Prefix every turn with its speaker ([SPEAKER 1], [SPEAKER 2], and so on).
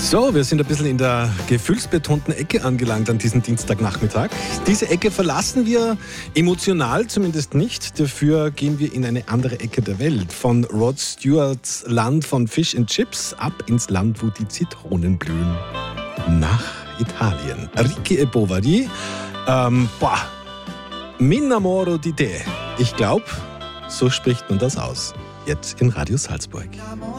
[SPEAKER 1] So, wir sind ein bisschen in der gefühlsbetonten Ecke angelangt an diesem Dienstagnachmittag. Diese Ecke verlassen wir emotional zumindest nicht. Dafür gehen wir in eine andere Ecke der Welt. Von Rod Stewarts Land von Fish and Chips ab ins Land, wo die Zitronen blühen. Nach Italien. Ricky e Bovary. Mi innamoro di te. Ich glaube, so spricht man das aus. Jetzt in Radio Salzburg.